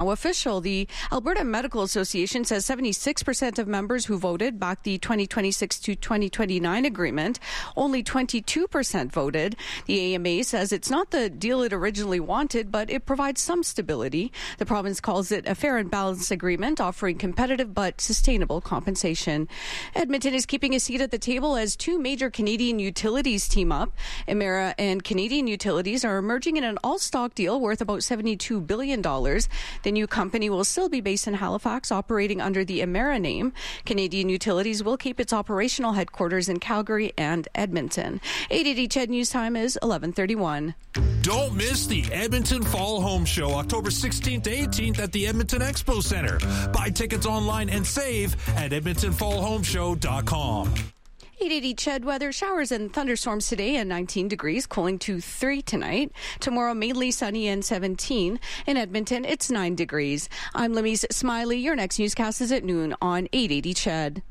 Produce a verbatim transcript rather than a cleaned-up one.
now official. The Alberta Medical Association says seventy-six percent of members who voted backed the twenty twenty-six to twenty twenty-nine agreement. Only twenty-two percent voted. The A M A says it's not the deal it originally wanted, but it provides some stability. The province calls it a fair and balanced agreement, offering competitive but sustainable compensation. Edmonton is keeping a seat at the table as two major Canadian utilities team up. Emera and Canadian Utilities are merging in an all-stock deal worth about seventy-two billion dollars. The new company will still be based in Halifax, operating under the Emera name. Canadian Utilities will keep its operational headquarters in Calgary and Edmonton. eight eighty C H E D News Time is eleven thirty-one. Don't miss the Edmonton Fall Home Show, October sixteenth to eighteenth at the Edmonton Expo Center. Buy tickets online and save at edmonton fall home show dot com. eight eighty C H E D weather, showers and thunderstorms today and nineteen degrees, cooling to three tonight. Tomorrow, mainly sunny and seventeen. In Edmonton, it's nine degrees. I'm Lamise Smiley. Your next newscast is at noon on eight eighty C H E D.